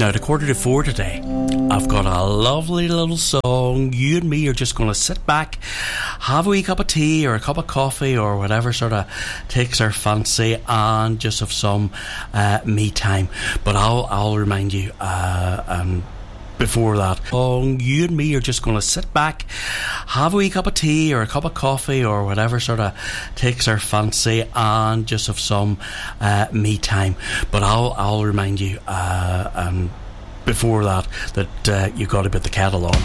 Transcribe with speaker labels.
Speaker 1: Now, at 3:45 today, I've got a lovely little song. You and me are just going to sit back, have a wee cup of tea or a cup of coffee or whatever sort of takes our fancy, and just have some me time. But I'll remind you, before that song, you and me are just going to sit back, have a wee cup of tea or a cup of coffee or whatever sort of takes our fancy, and just have some me time. But I'll remind you, before that, you got to put the kettle on.